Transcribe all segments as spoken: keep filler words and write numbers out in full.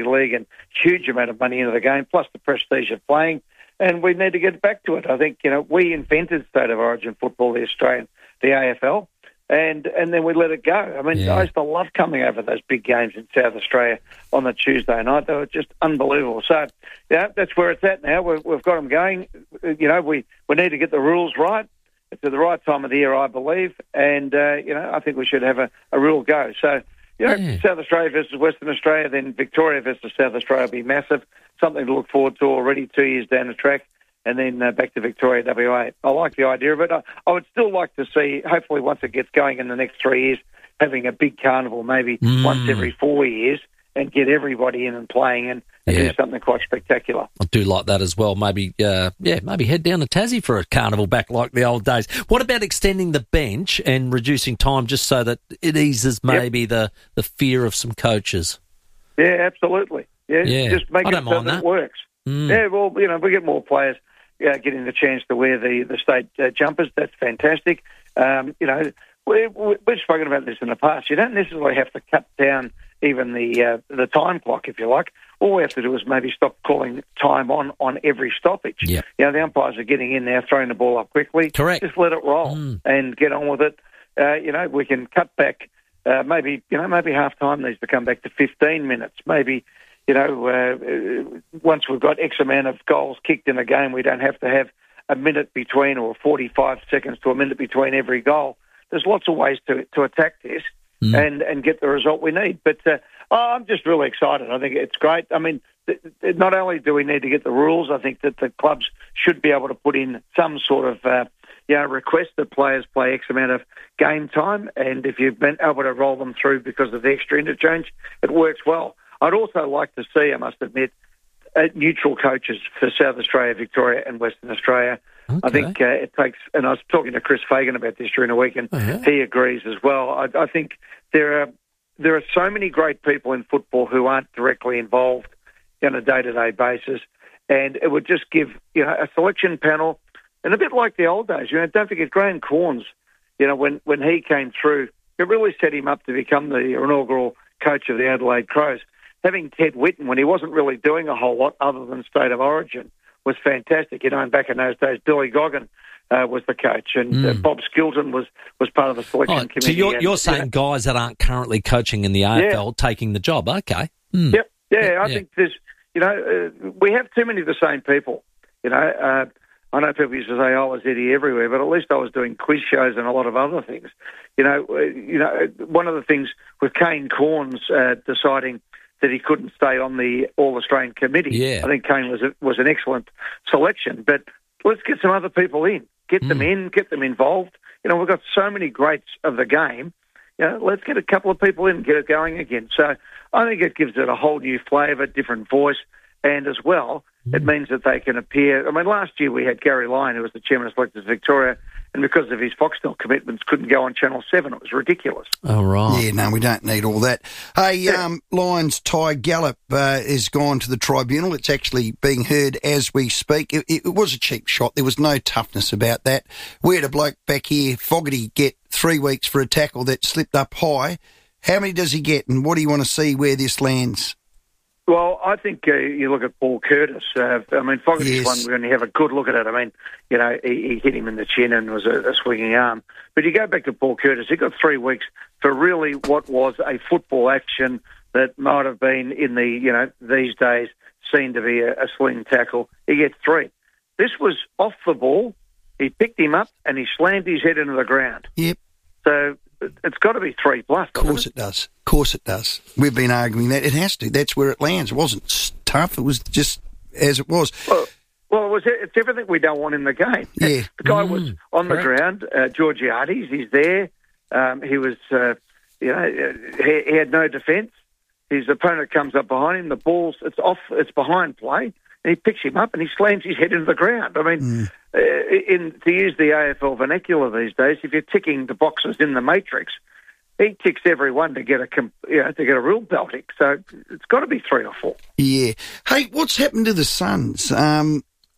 league and huge amount of money into the game, plus the prestige of playing. And we need to get back to it. I think, you know, we invented State of Origin football, the Australian, the A F L, and and then we let it go. I mean, yeah. I used to love coming over those big games in South Australia on the Tuesday night. They were just unbelievable. So, yeah, that's where it's at now. We've, we've got them going. You know, we, we need to get the rules right. It's at the right time of the year, I believe. And, uh, you know, I think we should have a, a real go. So, you know, yeah. South Australia versus Western Australia, then Victoria versus South Australia will be massive. Something to look forward to already two years down the track. And then uh, back to Victoria, W A. I like the idea of it. I, I would still like to see, hopefully once it gets going in the next three years, having a big carnival maybe mm. once every four years and get everybody in and playing and, and yeah. do something quite spectacular. I do like that as well. Maybe, uh, yeah, maybe head down to Tassie for a carnival back like the old days. What about extending the bench and reducing time just so that it eases maybe yep. the, the fear of some coaches? Yeah, absolutely. Yeah, yeah. just make I it don't so mind that that it works. Mm. Yeah, well, you know, if we get more players yeah, getting the chance to wear the, the state uh, jumpers, that's fantastic. Um, you know, we, we, we've spoken about this in the past. You don't necessarily have to cut down even the uh, the time clock, if you like. All we have to do is maybe stop calling time on, on every stoppage. Yeah. You know, the umpires are getting in now, throwing the ball up quickly. Correct. Just let it roll mm. and get on with it. Uh, you know, we can cut back. Uh, maybe you know, maybe half time needs to come back to fifteen minutes. Maybe you know, uh, once we've got X amount of goals kicked in a game, we don't have to have a minute between or forty-five seconds to a minute between every goal. There's lots of ways to to attack this mm. and and get the result we need. But uh, oh, I'm just really excited. I think it's great. I mean, th- th- not only do we need to get the rules, I think that the clubs should be able to put in some sort of uh, you know, request that players play X amount of game time, and if you've been able to roll them through because of the extra interchange, it works well. I'd also like to see, I must admit, uh, neutral coaches for South Australia, Victoria and Western Australia. Okay. I think uh, it takes, and I was talking to Chris Fagan about this during the week, and uh-huh. he agrees as well. I, I think there are there are so many great people in football who aren't directly involved on a day-to-day basis, and it would just give, you know, a selection panel, and a bit like the old days. You know, don't forget Graham Corns, you know, when, when he came through, it really set him up to become the inaugural coach of the Adelaide Crows. Having Ted Whitten, when he wasn't really doing a whole lot other than State of Origin, was fantastic. You know, and back in those days, Billy Goggin uh, was the coach, and mm. uh, Bob Skilton was, was part of the selection oh, committee. So you're, and, you're saying you know, guys that aren't currently coaching in the A F L yeah. taking the job. Okay. Mm. Yep. Yeah, I yeah. think there's, you know, uh, we have too many of the same people. You know, uh, I know people used to say, oh, I was Eddie everywhere, but at least I was doing quiz shows and a lot of other things. You know, uh, you know, one of the things with Kane Corns uh, deciding that he couldn't stay on the All-Australian committee. Yeah. I think Kane was a, was an excellent selection. But let's get some other people in. Get mm. them in, get them involved. You know, we've got so many greats of the game. You know, let's get a couple of people in and get it going again. So I think it gives it a whole new flavour, different voice, and as well, mm. it means that they can appear. I mean, last year we had Gary Lyon, who was the chairman of Selectors Victoria, and because of his Foxtel commitments, couldn't go on Channel seven. It was ridiculous. Oh, right. Yeah, no, we don't need all that. Hey, yeah. um, Lions Ty Gallup uh, has gone to the tribunal. It's actually being heard as we speak. It, it was a cheap shot. There was no toughness about that. We had a bloke back here, Fogarty, get three weeks for a tackle that slipped up high. How many does he get, and what do you want to see where this lands? Well, I think uh, you look at Paul Curtis. Uh, I mean, Fogarty's yes. one, when you have a good look at it, I mean, you know, he, he hit him in the chin and was a, a swinging arm. But you go back to Paul Curtis, he got three weeks for really what was a football action that might have been in the, you know, these days seen to be a, a sling tackle. He gets three. This was off the ball. He picked him up and he slammed his head into the ground. Yep. So it's got to be three plus. Of course it? it does. Of course it does. We've been arguing that. It has to. That's where it lands. It wasn't tough. It was just as it was. Well, well it was, it's everything we don't want in the game. Yeah. The guy mm, was on correct. the ground. Uh, Georgiades, he's there. Um, he was, uh, you know, he, he had no defence. His opponent comes up behind him. The ball's, it's off, it's behind play. And he picks him up and he slams his head into the ground. I mean, mm. uh, in, to use the A F L vernacular these days, if you're ticking the boxes in the matrix, he ticks every one to get a, you know, to get a real belting. So it's got to be three or four. Yeah. Hey, what's happened to the Suns? Um,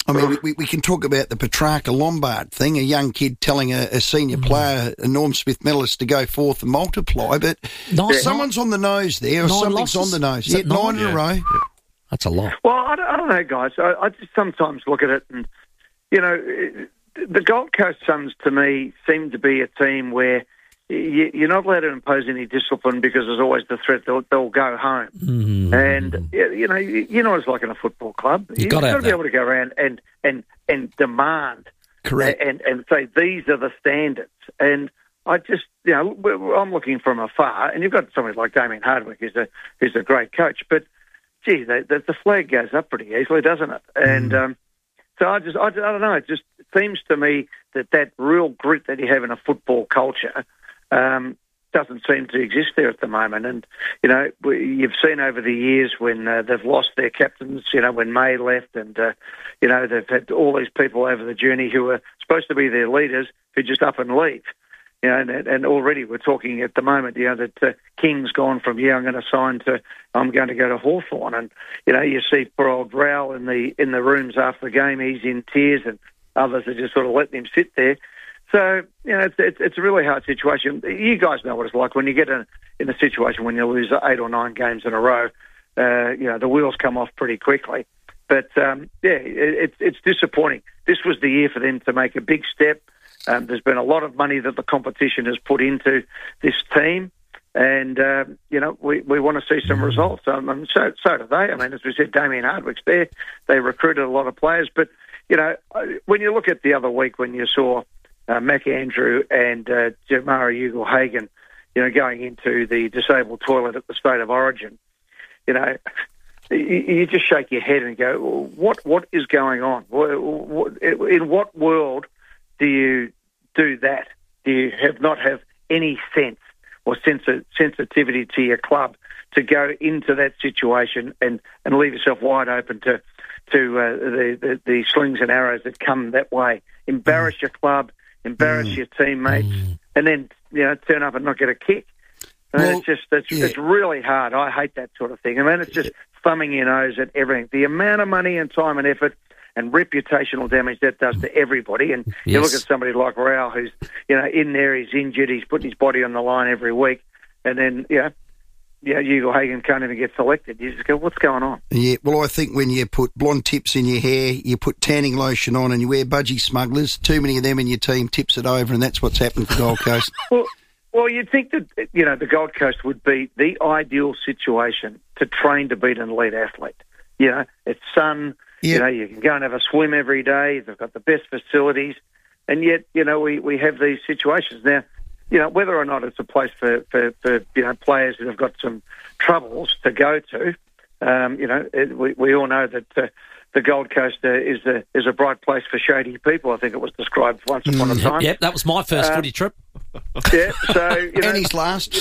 I mean, we, we can talk about the Petrarca Lombard thing, a young kid telling a, a senior mm. player, a Norm Smith medalist, to go forth and multiply, but nine, someone's on the nose there, or something's losses? on the nose. Yeah, nine, nine in yeah. a row. Yeah. That's a lot. Well, I don't, I don't know, guys. I, I just sometimes look at it and, you know, the Gold Coast Suns, to me, seem to be a team where you're not allowed to impose any discipline because there's always the threat they'll, they'll go home. Mm-hmm. And, you know, you know what it's like in a football club. You've got to be able to go around and, and, and demand. Correct. And, and say, these are the standards. And I just, you know, I'm looking from afar, and you've got somebody like Damien Hardwick who's a, who's a great coach, but, gee, they, the, the flag goes up pretty easily, doesn't it? And mm. um, so I just, I, I don't know, it just seems to me that that real grit that you have in a football culture Um, doesn't seem to exist there at the moment. And, you know, you've seen over the years when uh, they've lost their captains, you know, when May left and, uh, you know, they've had all these people over the journey who are supposed to be their leaders who just up and leave. You know, and, and already we're talking at the moment, you know, that uh, King's gone from, yeah, I'm going to sign to, I'm going to go to Hawthorn. And, you know, you see poor old Rowell in the, in the rooms after the game, he's in tears and others are just sort of letting him sit there. So, you know, it's, it's it's a really hard situation. You guys know what it's like when you get in, in a situation when you lose eight or nine games in a row. Uh, you know, the wheels come off pretty quickly. But, um, yeah, it, it's it's disappointing. This was the year for them to make a big step. Um, there's been a lot of money that the competition has put into this team. And, uh, you know, we, we want to see some results. Um, and so, so do they. I mean, as we said, Damien Hardwick's there. They recruited a lot of players. But, you know, when you look at the other week when you saw Uh, Mac Andrew and uh, Jamarra Ugle-Hagan, you know, going into the disabled toilet at the State of Origin, you know, you, you just shake your head and go, well, what what is going on? What, what, in what world do you do that? Do you have not have any sense or sensi- sensitivity to your club to go into that situation and, and leave yourself wide open to to uh, the, the, the slings and arrows that come that way? Embarrass mm. your club, embarrass mm. your teammates, mm. and then, you know, turn up and not get a kick. I mean, well, it's just, it's, yeah. it's really hard. I hate that sort of thing. I mean, it's just thumbing your nose at everything. The amount of money and time and effort and reputational damage that does to everybody. And yes. you look at somebody like Rowell who's, you know, in there, he's injured, he's putting his body on the line every week, and then, you know, yeah, Ugle-Hagan can't even get selected. You just go, what's going on? Yeah, well, I think when you put blonde tips in your hair, you put tanning lotion on and you wear budgie smugglers, too many of them in your team tips it over, and that's what's happened to Gold Coast. well, well, you'd think that, you know, the Gold Coast would be the ideal situation to train to beat an elite athlete. You know, it's sun, yep. you know, you can go and have a swim every day, they've got the best facilities, and yet, you know, we, we have these situations. Now, you know, whether or not it's a place for, for, for you know, players that have got some troubles to go to, um, you know, it, we, we all know that uh, the Gold Coast uh, is a is a bright place for shady people. I think it was described once upon a time. Yep, that was my first um, footy trip. Yeah, so you know, and his last.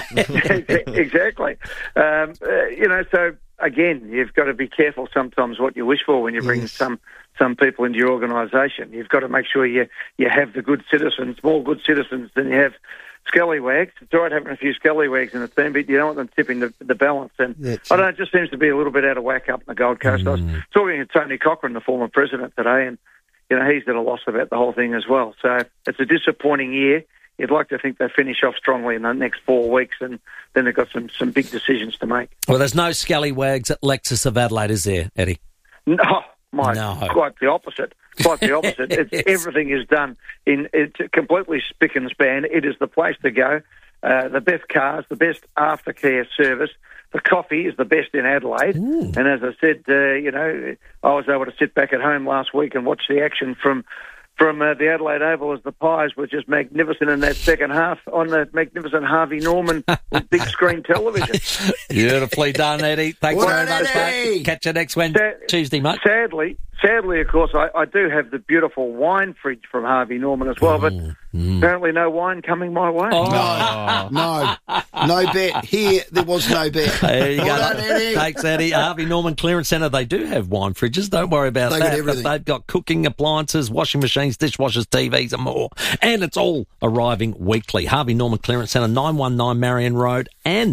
Exactly. Um, uh, you know, so again, you've got to be careful sometimes what you wish for when you bring yes. some. some people into your organisation. You've got to make sure you you have the good citizens, more good citizens than you have scallywags. It's all right having a few scallywags in the team, but you don't want them tipping the, the balance. And That's I don't know, it just seems to be a little bit out of whack up in the Gold Coast. Mm. I was talking to Tony Cochrane, the former president, today, and you know he's at a loss about the whole thing as well. So it's a disappointing year. You'd like to think they finish off strongly in the next four weeks, and then they've got some, some big decisions to make. Well, there's no scallywags at Lexus of Adelaide, is there, Eddie? No. My, no. Quite the opposite. Quite the opposite. It's, yes. Everything is done in it's completely spick and span. It is the place to go. Uh, the best cars, the best aftercare service. The coffee is the best in Adelaide. Ooh. And as I said, uh, you know, I was able to sit back at home last week and watch the action from from uh, the Adelaide Oval as the Pies were just magnificent in that second half on the magnificent Harvey Norman with big screen television. Beautifully done, Eddie. Thanks well very done, much, Eddie. mate. Catch you next Wednesday, Sa- Tuesday, mate. Sadly, sadly, of course, I, I do have the beautiful wine fridge from Harvey Norman as well, but mm. apparently no wine coming my way. Oh. No, no, no bet. Here, there was no bet. There you well go. Done, Eddie. Thanks, Eddie. Harvey Norman Clearance Centre, they do have wine fridges. Don't worry about they that. Got everything. But they've got cooking appliances, washing machines, dishwashers, T Vs and more. And it's all arriving weekly. Harvey Norman Clearance Centre, nine one nine Marion Road and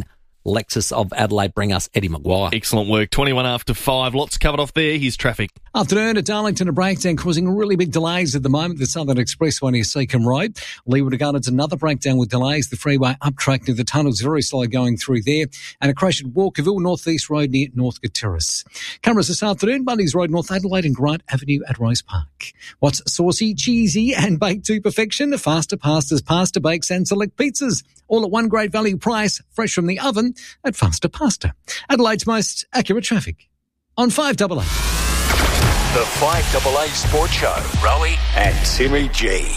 Lexus of Adelaide bring us Eddie Maguire. Excellent work. twenty-one after five. Lots covered off there. Here's traffic. Afternoon at Darlington, a breakdown causing really big delays at the moment. The Southern Expressway near Seacombe Road. Leeward Gardens, another breakdown with delays. The freeway up track near the tunnels, very slow going through there. And a crash at Walkerville, North East Road near Northcote Terrace. Cameras this afternoon, Bundy's Road, North Adelaide and Grant Avenue at Rose Park. What's saucy, cheesy and baked to perfection? Faster pastas, pasta bakes and select pizzas. All at one great value price, fresh from the oven at Faster Pasta. Adelaide's most accurate traffic on five A A. The five A A Sports Show. Rowie and Timmy G.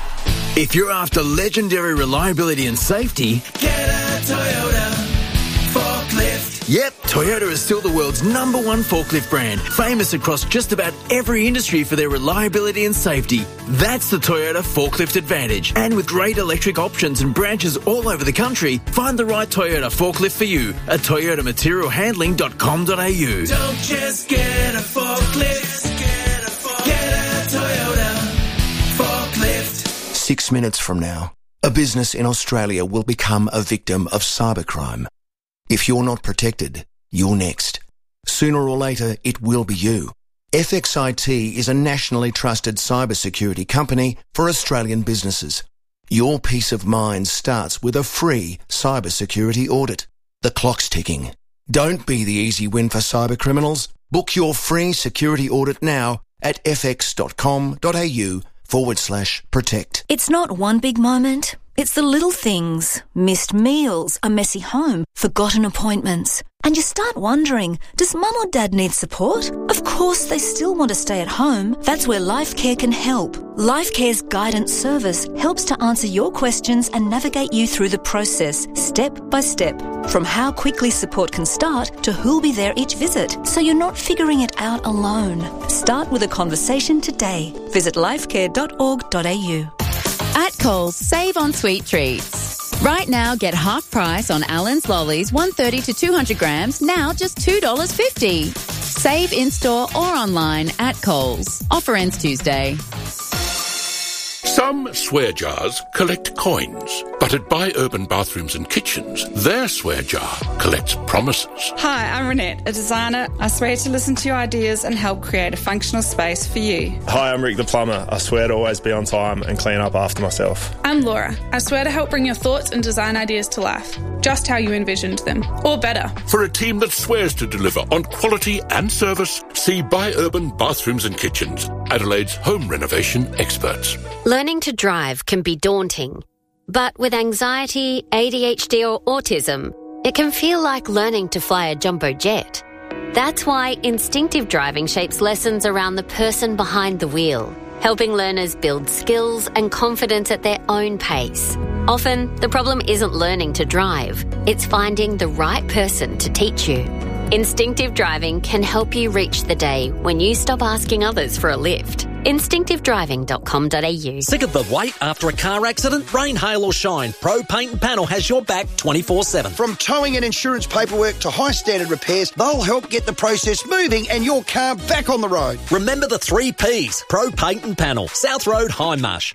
If you're after legendary reliability and safety, get a Toyota forklift. Yep, Toyota is still the world's number one forklift brand, famous across just about every industry for their reliability and safety. That's the Toyota Forklift Advantage. And with great electric options and branches all over the country, find the right Toyota forklift for you at toyota material handling dot com dot a u. Don't just get a forklift, get a, forklift. Get a Toyota forklift. Six minutes from now, a business in Australia will become a victim of cybercrime. If you're not protected, you're next. Sooner or later, it will be you. F X I T is a nationally trusted cybersecurity company for Australian businesses. Your peace of mind starts with a free cybersecurity audit. The clock's ticking. Don't be the easy win for cybercriminals. Book your free security audit now at fx.com.au forward slash protect. It's not one big moment. It's the little things. Missed meals, a messy home, forgotten appointments. And you start wondering, does mum or dad need support? Of course they still want to stay at home. That's where LifeCare can help. LifeCare's guidance service helps to answer your questions and navigate you through the process, step by step. From how quickly support can start to who'll be there each visit, so you're not figuring it out alone. Start with a conversation today. Visit lifecare dot org dot a u. At Coles, save on sweet treats. Right now, get half price on Allen's Lollies, one hundred thirty to two hundred grams, now just two dollars fifty. Save in-store or online at Coles. Offer ends Tuesday. Some swear jars collect coins, but at Buy Urban Bathrooms and Kitchens, their swear jar collects promises. Hi, I'm Renette, a designer. I swear to listen to your ideas and help create a functional space for you. Hi, I'm Rick the plumber. I swear to always be on time and clean up after myself. I'm Laura. I swear to help bring your thoughts and design ideas to life, just how you envisioned them, or better. For a team that swears to deliver on quality and service, see Buy Urban Bathrooms and Kitchens, Adelaide's home renovation experts. Learning to drive can be daunting, but with anxiety, A D H D or autism, it can feel like learning to fly a jumbo jet. That's why instinctive driving shapes lessons around the person behind the wheel, helping learners build skills and confidence at their own pace. Often, the problem isn't learning to drive, it's finding the right person to teach you. Instinctive driving can help you reach the day when you stop asking others for a lift. instinctive driving dot com dot a u. Sick of the wait after a car accident? Rain, hail or shine, Pro Paint and Panel has your back twenty-four seven. From towing and insurance paperwork to high standard repairs, they'll help get the process moving and your car back on the road. Remember the three P's. Pro Paint and Panel, South Road, Hindmarsh.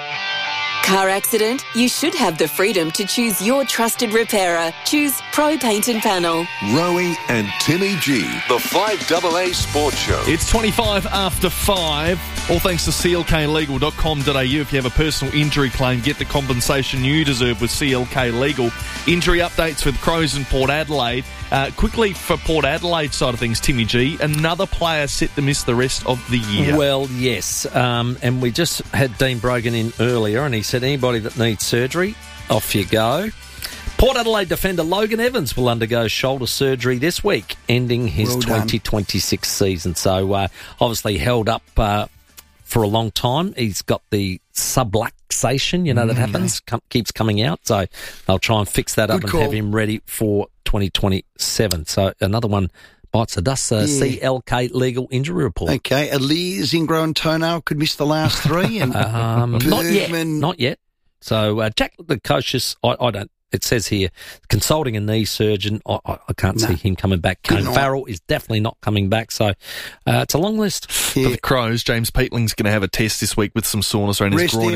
Car accident? You should have the freedom to choose your trusted repairer. Choose Pro Paint and Panel. Rowie and Timmy G. The five A A Sports Show. It's twenty-five after five. All thanks to c l k legal dot com dot a u. If you have a personal injury claim, get the compensation you deserve with C L K Legal. Injury updates for the Crows and Port Adelaide. Uh, quickly for Port Adelaide side of things, Timmy G, another player set to miss the rest of the year. Well, yes. Um, and we just had Dean Brogan in earlier, and he said anybody that needs surgery, off you go. Port Adelaide defender Logan Evans will undergo shoulder surgery this week, ending his well twenty twenty-six season. So uh, obviously held up uh, for a long time. He's got the subluxation, you know, that mm, happens, com- keeps coming out. So they'll try and fix that Good up and call. have him ready for twenty twenty-seven. So another one bites the dust. Uh, yeah. C L K Legal Injury Report. Okay, Elias, ingrown toenail could miss the last three. And um, not yet. Not yet. So uh, Jack the Coaches, I, I don't. It says here, consulting a knee surgeon. I, I, I can't no. see him coming back. Kane Farrell is definitely not coming back. So uh, it's a long list. Yeah. For the Crows, James Peatling's going to have a test this week with some soreness around his Rest groin him. and hip.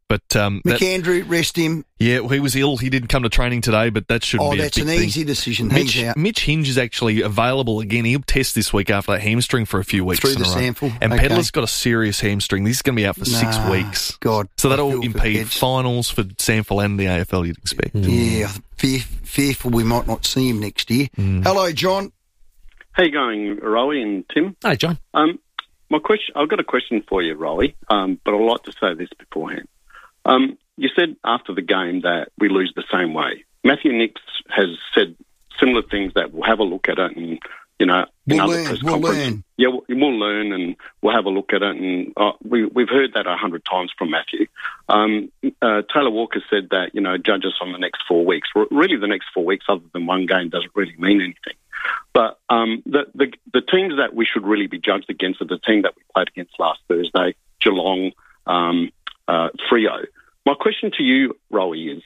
But um, that, McAndrew, rest him. Yeah, well, he was ill. He didn't come to training today, but that shouldn't oh, be a that's big an thing. easy decision. Mitch, He's out. Mitch Hinge is actually available again. He'll test this week after that hamstring for a few weeks. Through in the a row. sample. And Okay. Pedler's got a serious hamstring. He's going to be out for Nah, six weeks. God. So I that'll feel for impede Peds. finals for Sample and the A F L, you'd expect. Yeah, fear, fearful we might not see him next year. Mm. Hello, John. How you going, Rowie and Tim? Hi, John. Um, my question, I've got a question for you, Rowie, um, but I'd like to say this beforehand. Um, you said after the game that we lose the same way. Matthew Nicks has said similar things that we'll have a look at it and, you know, in We'll other learn, press we'll conferences. learn. Yeah, we'll, we'll learn and we'll have a look at it. And uh, we, we've heard that a hundred times from Matthew. Um, uh, Taylor Walker said that, you know, judge us on the next four weeks. R- really, the next four weeks, other than one game, doesn't really mean anything. But um, the, the the teams that we should really be judged against are the team that we played against last Thursday, Geelong, um, uh, Freo. My question to you, Rowie, is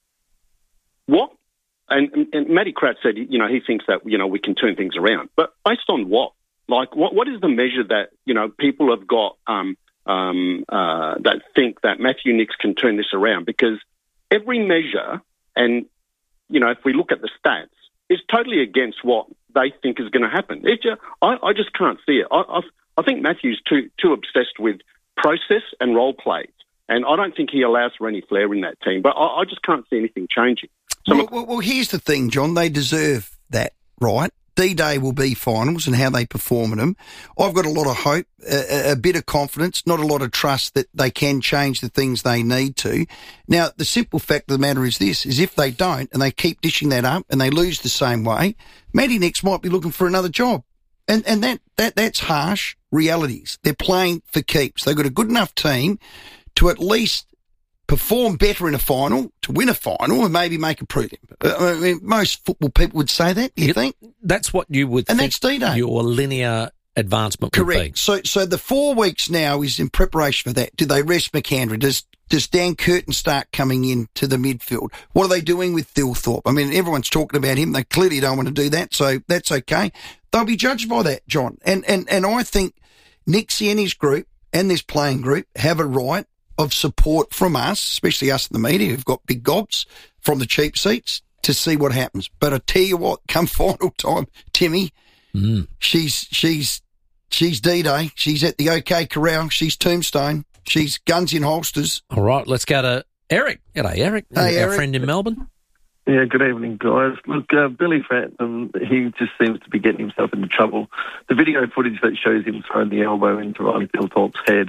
what? And, and, and Matty Kratt said, you know, he thinks that, you know, we can turn things around. But based on what? Like, what? what is the measure that, you know, people have got um, um, uh, that think that Matthew Nicks can turn this around? Because every measure, and, you know, if we look at the stats, is totally against what they think is going to happen. It just, I, I just can't see it. I, I, I think Matthew's too too obsessed with process and role plays. And I don't think he allows for any flair in that team. But I, I just can't see anything changing. So Well, well, well, here's the thing, John. They deserve that, right? D-Day will be finals and how they perform in them. I've got a lot of hope, a, a bit of confidence, not a lot of trust that they can change the things they need to. Now, the simple fact of the matter is this, is if they don't and they keep dishing that up and they lose the same way, Matty Nicks might be looking for another job. And and that, that that's harsh realities. They're playing for keeps. They've got a good enough team to at least perform better in a final, to win a final, and maybe make a prelim. I mean, most football people would say that, you Yep. think? That's what you would And think that's D-Day. your linear advancement would be. Correct. So so the four weeks now is in preparation for that. Do they rest McAndrew? Does does Dan Curtin start coming in to the midfield? What are they doing with Thilthorpe? I mean, everyone's talking about him. They clearly don't want to do that, so that's okay. They'll be judged by that, John. And and, and I think Nixie and his group and this playing group have a right of support from us, especially us in the media who've got big gobs from the cheap seats, to see what happens. But I tell you what, come final time, Timmy, mm. she's she's she's D-Day. She's at the OK Corral. She's Tombstone. She's guns in holsters. All right, let's go to Eric. G'day, Eric. Hey, Our Eric. friend in Melbourne. Yeah, good evening, guys. Look, uh, Billy Phantom, he just seems to be getting himself into trouble. The video footage that shows him throwing the elbow into Riley Thilthorpe's head,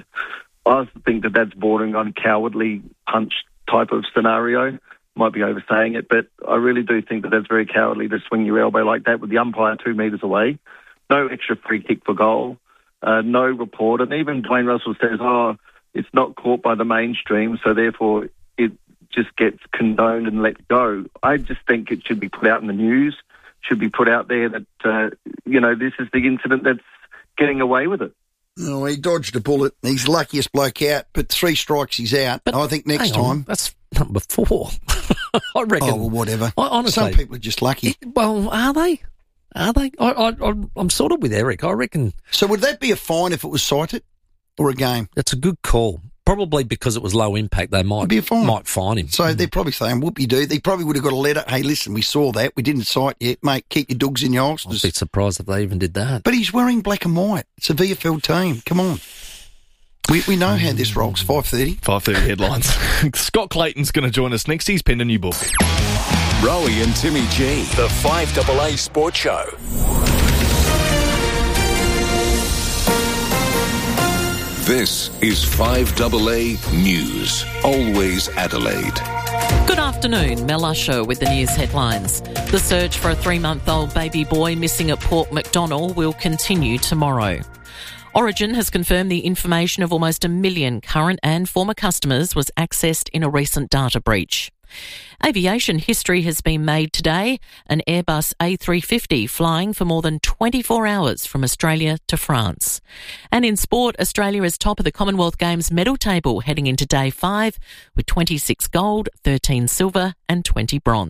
I think that that's bordering on cowardly punch type of scenario. Might be oversaying it, but I really do think that that's very cowardly to swing your elbow like that with the umpire two metres away. No extra free kick for goal, uh, no report. And even Dwayne Russell says, oh, it's not caught by the mainstream, so therefore it just gets condoned and let go. I just think it should be put out in the news, should be put out there that, uh, you know, this is the incident that's getting away with it. Oh, he dodged a bullet. He's the luckiest bloke out, but three strikes, he's out. But I think next hang on, time. that's number four. I reckon. Oh, well, whatever. I, honestly, some people are just lucky. It, well, are they? Are they? I, I, I'm sort of with Eric. I reckon. So would that be a fine if it was cited or a game? That's a good call. Probably because it was low impact, they might be a fine. might fine him. So mm. they're probably saying, whoop-de-doo. They probably would have got a letter. Hey, listen, we saw that. We didn't cite yet. Mate, keep your dogs in your holsters. I'd be surprised if they even did that. But he's wearing black and white. It's a V F L team. Come on. We we know how this rolls. five thirty. five thirty headlines. Scott Clayton's going to join us next. He's penned a new book. Rowie and Timmy G, the five A A Sports Show. This is five A A News. Always Adelaide. Good afternoon, Mel Usher with the news headlines. The search for a three-month-old baby boy missing at Port Macdonnell will continue tomorrow. Origin has confirmed the information of almost a million current and former customers was accessed in a recent data breach. Aviation history has been made today, an Airbus A three fifty flying for more than twenty-four hours from Australia to France. And in sport, Australia is top of the Commonwealth Games medal table heading into day five with twenty-six gold, thirteen silver and twenty bronze.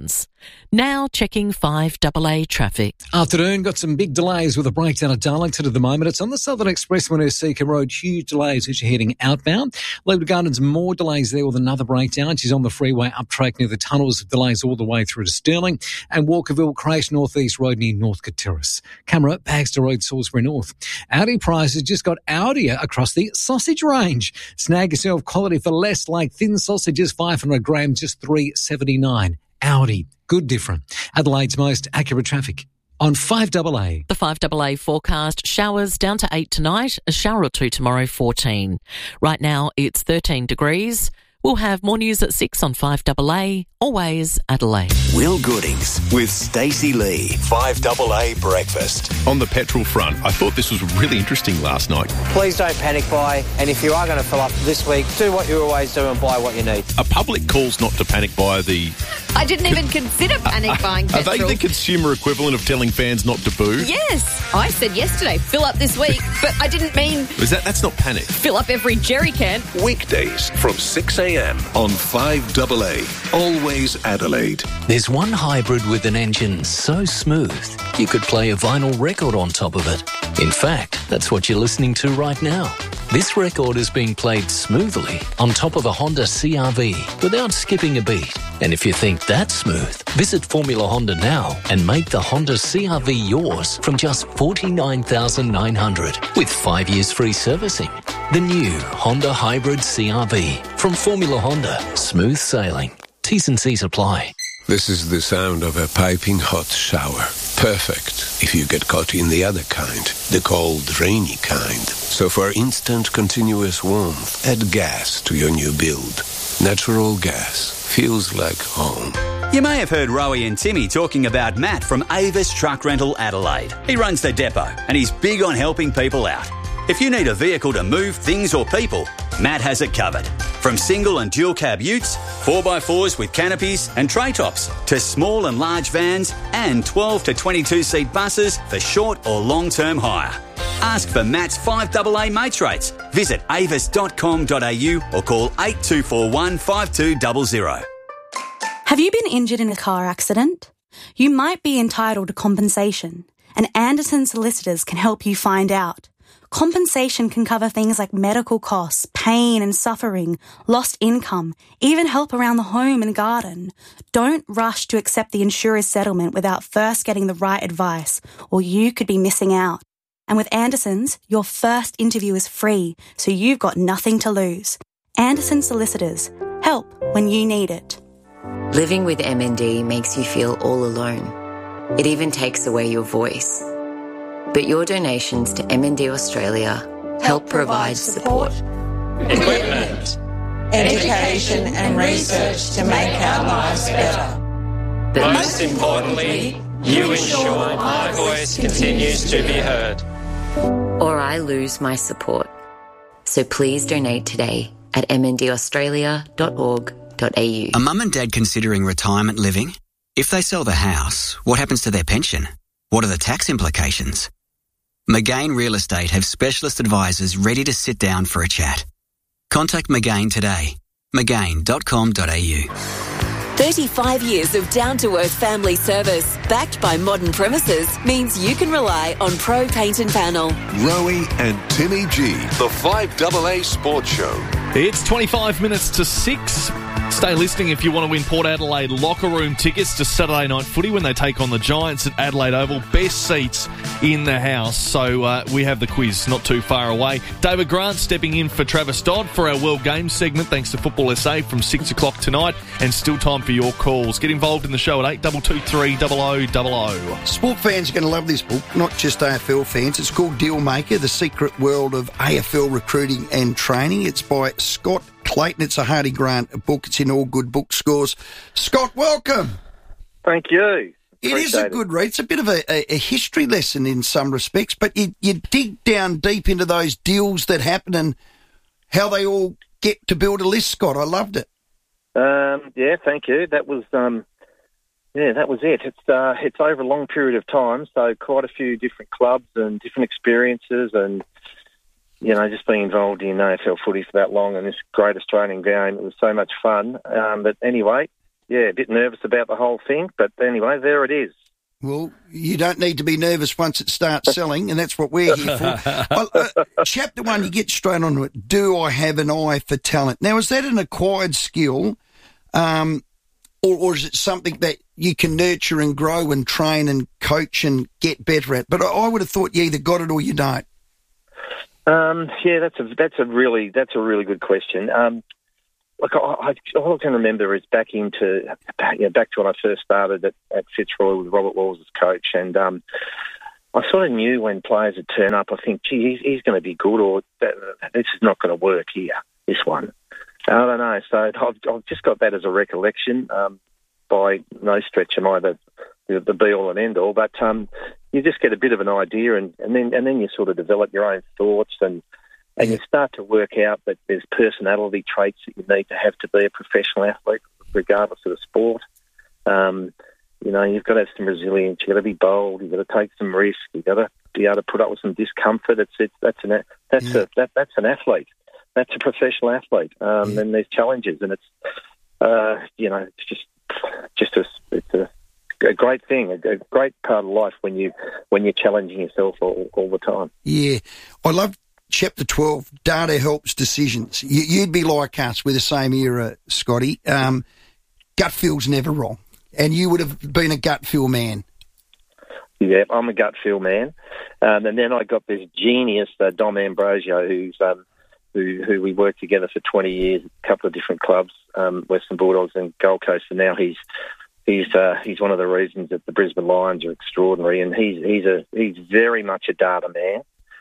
Now checking five A A traffic. Afternoon, got some big delays with a breakdown at Darlington at the moment. It's on the Southern Expressway near Seacombe Road. Huge delays as you're heading outbound. Leeward Gardens, more delays there with another breakdown. She's on the freeway up track near the tunnels. Delays all the way through to Stirling. And Walkerville crash North East Road near Northcote Terrace. Camera, Baxter Road, Salisbury North. Audi prices just got Audier across the sausage range. Snag yourself quality for less, like thin sausages, five hundred grams, just three seventy-nine. Audi, good different. Adelaide's most accurate traffic on five A A. The five A A forecast, showers down to eight tonight, a shower or two tomorrow, fourteen. Right now it's thirteen degrees. We'll have more news at six on five A A. Always Adelaide. Will Goodings with Stacey Lee. five A A Breakfast. On the petrol front, I thought this was really interesting last night. Please don't panic buy, and if you are going to fill up this week, do what you always do and buy what you need. A public calls not to panic buy the... I didn't even consider panic buying petrol. Are they the consumer equivalent of telling fans not to boo? Yes. I said yesterday, fill up this week, but I didn't mean... Is that, that's not panic. Fill up every jerry can. Weekdays from six a.m. on five A A. Always Adelaide. There's one hybrid with an engine so smooth you could play a vinyl record on top of it. In fact, that's what you're listening to right now. This record is being played smoothly on top of a Honda C R V without skipping a beat. And if you think that's smooth, visit Formula Honda now and make the Honda C R V yours from just forty-nine thousand nine hundred dollars with five years free servicing. The new Honda Hybrid C R V from Formula Honda. Smooth sailing. T's and C's apply. This is the sound of a piping hot shower. Perfect if you get caught in the other kind, the cold, rainy kind. So for instant, continuous warmth, add gas to your new build. Natural gas feels like home. You may have heard Rowie and Timmy talking about Matt from Avis Truck Rental Adelaide. He runs the depot and he's big on helping people out. If you need a vehicle to move things or people, Matt has it covered. From single and dual cab utes, four by fours with canopies and tray tops, to small and large vans and twelve to twenty-two seat buses for short or long-term hire. Ask for Matt's five A A mates rates. Visit avis dot com dot a u or call eight two four one, five two zero zero. Have you been injured in a car accident? You might be entitled to compensation, and Anderson Solicitors can help you find out. Compensation can cover things like medical costs, pain and suffering, lost income, even help around the home and garden. Don't rush to accept the insurer's settlement without first getting the right advice, or you could be missing out. And with Anderson's, your first interview is free, so you've got nothing to lose. Anderson Solicitors. Help when you need it. Living with M N D makes you feel all alone. It even takes away your voice. But your donations to M N D Australia help provide support, equipment, education and research to make our lives better. But most importantly, you ensure my voice continues to be heard. or I lose my support. So please donate today at m n d australia dot org dot a u. A mum and dad considering retirement living? If they sell the house, what happens to their pension? What are the tax implications? McGain Real Estate have specialist advisors ready to sit down for a chat. Contact McGain today. mcgain dot com dot a u. thirty-five years of down-to-earth family service, backed by modern premises, means you can rely on Pro Paint and Panel. Rowie and Timmy G, the five A A Sports Show. It's twenty-five minutes to six. Stay listening if you want to win Port Adelaide locker room tickets to Saturday night footy when they take on the Giants at Adelaide Oval. Best seats in the house. So uh, we have the quiz not too far away. David Grant stepping in for Travis Dodd for our World Games segment, thanks to Football S A from six o'clock tonight. And still time for your calls. Get involved in the show at eight two two three, zero zero zero zero. Sport fans are going to love this book, not just A F L fans. It's called Deal Maker, The Secret World of A F L Recruiting and Training. It's by Scott Clayton. It's a Hardy Grant book. It's in all good book scores. Scott, welcome. Thank you. It is a good read. It's a bit of a, a, a history lesson in some respects, but you, you dig down deep into those deals that happen and how they all get to build a list, Scott. I loved it. Um, yeah, thank you. That was, um, yeah, that was it. It's uh, it's over a long period of time, so quite a few different clubs and different experiences, and you know, just being involved in A F L footy for that long and this great Australian game, it was so much fun. Um, but anyway, yeah, a bit nervous about the whole thing. But anyway, there it is. Well, you don't need to be nervous once it starts selling, and that's what we're here for. Well, uh, chapter one, you get straight onto it. Do I have an eye for talent? Now, is that an acquired skill, um, or, or is it something that you can nurture and grow and train and coach and get better at? But I, I would have thought you either got it or you don't. Um, yeah, that's a that's a really that's a really good question. Um, Look, I, I, all I can remember is back into you know, back to when I first started at, at Fitzroy with Robert Walls as coach, and um, I sort of knew when players would turn up. I think, gee, he's, he's going to be good, or that, this is not going to work here. This one, I don't know. So I've, I've just got that as a recollection. Um, by no stretch am I the the, the be all and end all, but um, you just get a bit of an idea, and, and then and then you sort of develop your own thoughts and. And you start to work out that there's personality traits that you need to have to be a professional athlete, regardless of the sport. Um, you know, you've got to have some resilience. You've got to be bold. You've got to take some risk. You've got to be able to put up with some discomfort. It's, it's that's an that's yeah. a that, that's an athlete. That's a professional athlete. Um, yeah. And there's challenges, and it's uh, you know, it's just just a it's a, a great thing, a, a great part of life when you when you're challenging yourself all, all the time. Yeah, I love. Chapter twelve, data helps decisions. You, you'd be like us. We're the same era, Scotty. Um, gut feel's never wrong. And you would have been a gut feel man. Yeah, I'm a gut feel man. Um, and then I got this genius, uh, Dom Ambrosio, who's um, who, who we worked together for twenty years at a couple of different clubs, um, Western Bulldogs and Gold Coast. And now he's he's uh, he's one of the reasons that the Brisbane Lions are extraordinary. And he's he's a he's very much a data man.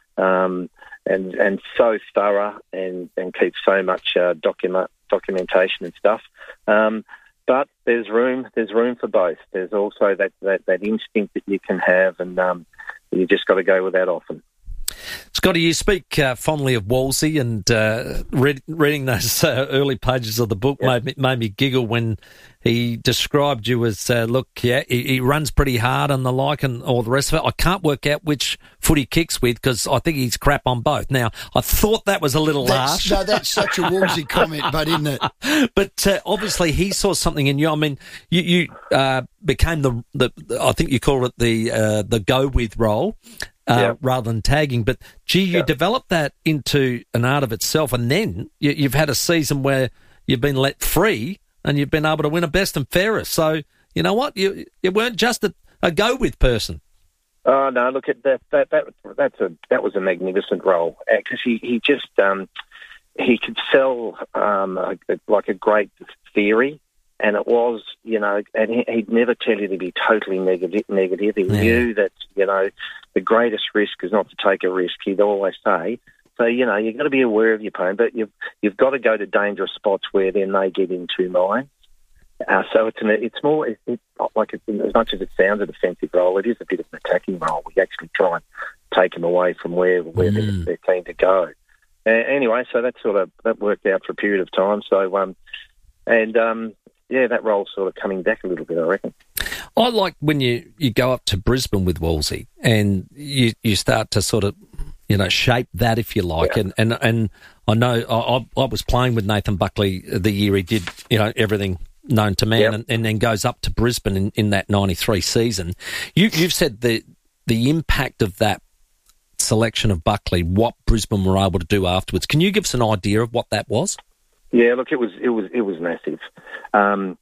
Um, and and so thorough and, and keeps so much uh, document documentation and stuff. Um, but there's room there's room for both. There's also that, that, that instinct that you can have, and um, you just got to go with that often. Scotty, you speak uh, fondly of Wolsey, and uh, read, reading those uh, early pages of the book yep. made, made me giggle when he described you as, uh, look, yeah, he, he runs pretty hard and the like and all the rest of it. I can't work out which foot he kicks with because I think he's crap on both. Now, I thought that was a little that's, harsh. No, that's such a Wolsey comment, but isn't it? But uh, obviously he saw something in you. I mean, you, you uh, became the, the, I think you called it the uh, the go-with role. Uh, yeah. Rather than tagging. But, gee, you yeah. developed that into an art of itself, and then you, you've had a season where you've been let free and you've been able to win a best and fairest. So, you know what? You you weren't just a, a go-with person. Oh, no, look, at that that that that's a that was a magnificent role because he, he just um, he could sell um, a, like a great theory. And it was, you know, and he'd never tell you to be totally negative. Negative. He yeah. knew that, you know, the greatest risk is not to take a risk. He'd always say. So, you know, you've got to be aware of your pain, but you've you've got to go to dangerous spots where then they get into mine. Uh, so it's an, it's more it's, it's like it's, as much as it sounds a defensive role, it is a bit of an attacking role. We actually try and take them away from where where mm. they're, they're keen to go. Uh, anyway, so that sort of that worked out for a period of time. So um, and um. Yeah, that role's sort of coming back a little bit, I reckon. I like when you, you go up to Brisbane with Wolsey and you, you start to sort of, you know, shape that, if you like. Yeah. And, and and I know I, I was playing with Nathan Buckley the year he did, you know, everything known to man, yep. and, and then goes up to Brisbane in, in that ninety-three season. You, you've said the the impact of that selection of Buckley, what Brisbane were able to do afterwards. Can you give us an idea of what that was? Yeah, look, it was it was it was massive. Um,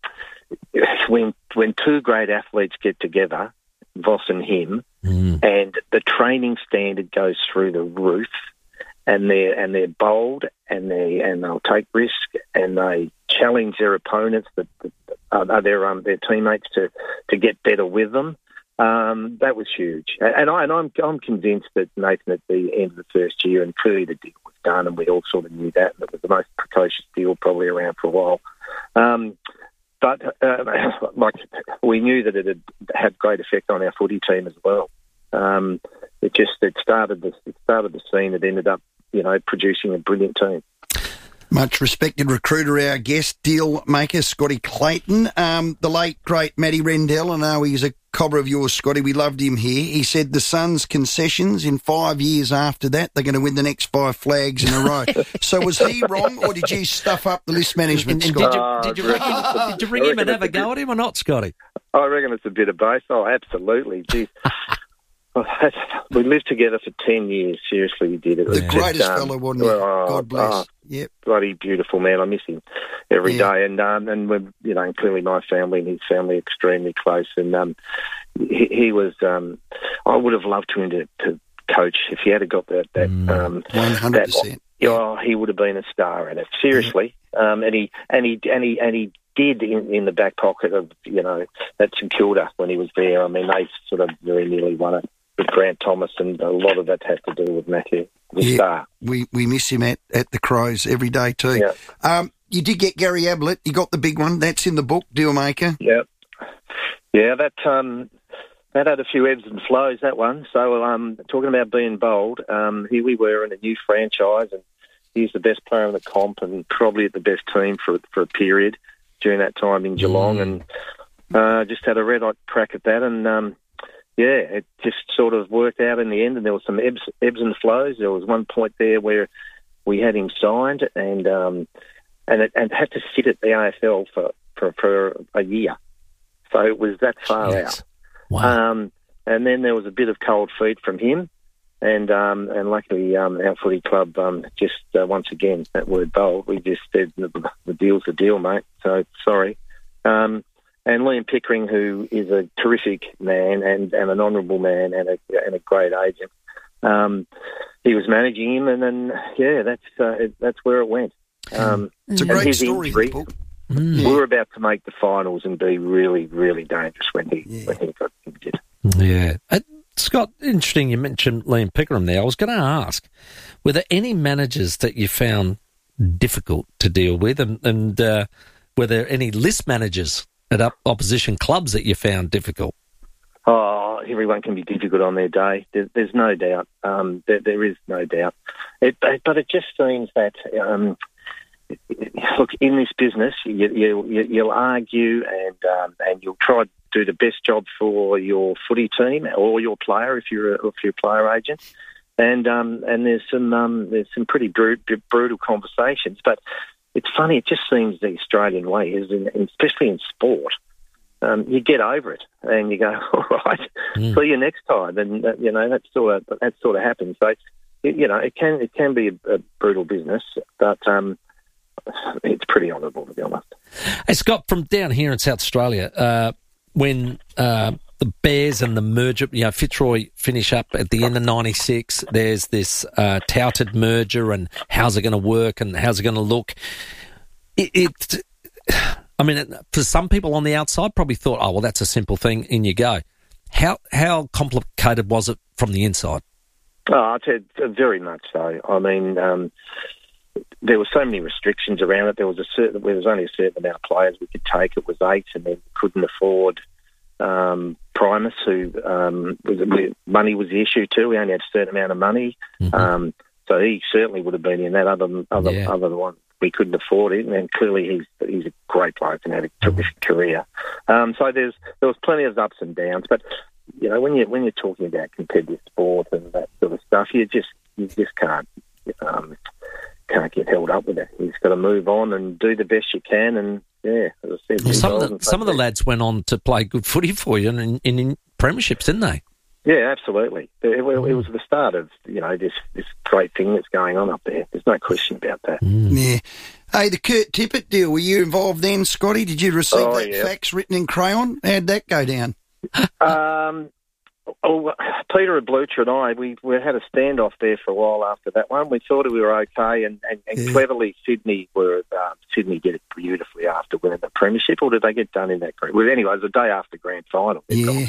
when when two great athletes get together, Voss and him, mm. and the training standard goes through the roof, and they're and they're bold, and they and they'll take risk, and they challenge their opponents, the, the, uh, their um, their teammates to, to get better with them. Um, that was huge, and I and I'm I'm convinced that Nathan at the end of the first year, and clearly the deal was done, and we all sort of knew that, and it was the most precocious deal probably around for a while. Um, but uh, like we knew that it had had great effect on our footy team as well. Um, it just it started the it started the scene. It ended up you know producing a brilliant team. Much respected recruiter, our guest, deal maker, Scotty Clayton. Um, the late, great Matty Rendell, I know he's a cobber of yours, Scotty, we loved him here. He said the Suns' concessions in five years after that, they're going to win the next five flags in a row. So was he wrong, or did you stuff up the list management, And, and Scott? did you, did you, reckon, did you ring him and have a go at him or not, Scotty? I reckon it's a bit of both. Oh, absolutely. Geez. Oh, that's, we lived together for ten years. Seriously, we did. It was The greatest just, um, fellow, wasn't he? oh, God bless. oh, Yep. bloody beautiful man. I miss him every Yeah. day. And um, and we're, you know, clearly my family and his family are extremely close. And um, he, he was. Um, I would have loved him to, to coach if he had got that. That um, one hundred percent. Oh, he would have been a star at it. Seriously. Um, and he and he and he and he did in, in the back pocket of, you know, at St Kilda when he was there. I mean, they sort of very nearly won it with Grant Thomas, and a lot of that has to do with Matthew, the Yeah, star. we, we miss him at, at the Crows every day too. Yeah. Um, you did get Gary Ablett. You got the big one. That's in the book, Dealmaker. Yeah, yeah. That um, that had a few ebbs and flows. That one. So um, talking about being bold, um, here we were in a new franchise, and he's the best player in the comp, and probably at the best team for for a period during that time in Geelong, and uh, just had a red hot crack at that, and um, yeah, it just sort of worked out in the end, and there was some ebbs, ebbs and flows. There was one point there where we had him signed, and um, and it and had to sit at the A F L for, for, for a year. So it was that far Jeez. out. Wow. Um, and then there was a bit of cold feet from him, and um, and luckily um, our footy club um, just uh, once again, that word bold, we just said the, the deal's the deal, mate. So sorry. Um, And Liam Pickering, who is a terrific man and, and an honourable man and a, and a great agent, um, he was managing him, and then yeah, that's uh, it, that's where it went. Um, It's a and great his story. injury, Paul. we were about to make the finals and be really, really dangerous when he Yeah. when he got injured. Yeah. Uh, Scott, interesting you mentioned Liam Pickering there. I was going to ask, were there any managers that you found difficult to deal with, and, and uh, were there any list managers at up opposition clubs that you found difficult? Oh, everyone can be difficult on their day. There, there's no doubt. Um, there, there is no doubt. It, but it just seems that, um, look, in this business, you, you, you, you'll argue and um, and you'll try to do the best job for your footy team or your player if you're a, if you're a player agent. And um, and there's some um, there's some pretty brutal, brutal conversations, but it's funny. It just seems the Australian way is, in, especially in sport. Um, you get over it and you go, all right, mm. see you next time, and uh, you know that sort of that sort of happens. So, it, you know, it can it can be a, a brutal business, but um, it's pretty honourable, to be honest. Hey, Scott, from down here in South Australia, uh, when uh, the Bears and the merger, you know, Fitzroy finish up at the end of ninety-six, there's this uh, touted merger, and how's it going to work and how's it going to look? It, it, I mean, for some people on the outside probably thought, oh, well, that's a simple thing, in you go. How how complicated was it from the inside? Oh, I'd say very much so. I mean, um, there were so many restrictions around it. There was a certain, there was only a certain amount of players we could take. It was eight, and then we couldn't afford um, Primus, who um, was, money was the issue too. We only had a certain amount of money, mm-hmm. um, so he certainly would have been in that. Other other yeah. other one, we couldn't afford it, and clearly he's he's a great bloke and had a terrific career. Um, so there's there was plenty of ups and downs, but you know when you when you're talking about competitive sport and that sort of stuff, you just you just can't. Um, can't get held up with it. You've got to move on and do the best you can. And yeah, as I said, well, some of the some of the lads went on to play good footy for you in, in, in premierships, didn't they? Yeah, absolutely. It, it, it was the start of you know this this great thing that's going on up there. There's no question about that. Mm. Yeah. Hey, the Kurt Tippett deal. Were you involved then, Scotty? Did you receive oh, that yeah. fax written in crayon? How'd that go down? um. Oh, Peter Blucher and I, we, we had a standoff there for a while after that one. We thought we were okay, and, and, and yeah. cleverly Sydney were um, Sydney did it beautifully after winning the premiership, or did they get done in that group? Well, anyway, it was the day after grand final. Yeah.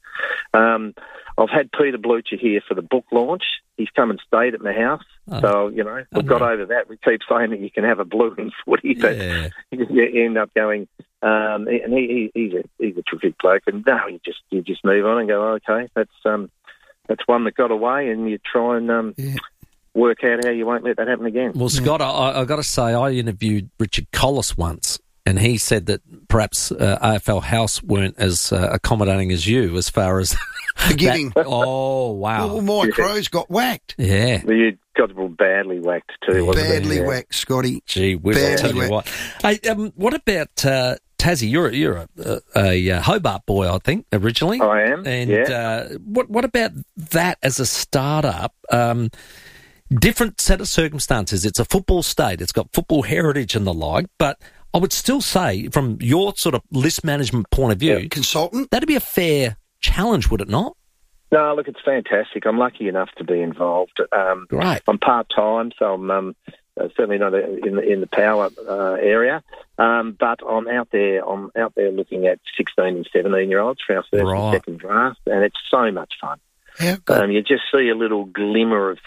Um, I've had Peter Blucher here for the book launch. He's come and stayed at my house, oh. so you know we've got over that. We keep saying that you can have a blue in footy, but yeah. you end up going. Um, and he, he, he's a he's a terrific bloke, and no, you just you just move on and go, okay, that's um that's one that got away, and you try and um yeah. work out how you won't let that happen again. Well, Scott, yeah. I, I got to say, I interviewed Richard Collis once, and he said that perhaps uh, A F L House weren't as uh, accommodating as you as far as Forgiving. that- Oh, wow. Well, my Crows got whacked. Yeah. Well, you got badly whacked too, wasn't it? Badly Yeah. whacked, Scotty. Gee whiz, I'll Badly tell you whacked. what. Hey, um, what about uh, Tassie? You're, you're a, a, a uh, Hobart boy, I think, originally. I am, And yeah. uh, what, what about that as a startup? Um, different set of circumstances. It's a football state. It's got football heritage and the like, but I would still say, from your sort of list management point of view, consultant, that'd be a fair challenge, would it not? No, look, it's fantastic. I'm lucky enough to be involved. Um, Great. I'm part time, so I'm um, uh, certainly not in the in the power uh, area, um, but I'm out there. I'm out there looking at sixteen and seventeen year olds for our first Right. and second draft, and it's so much fun. Yeah, um, you just see a little glimmer of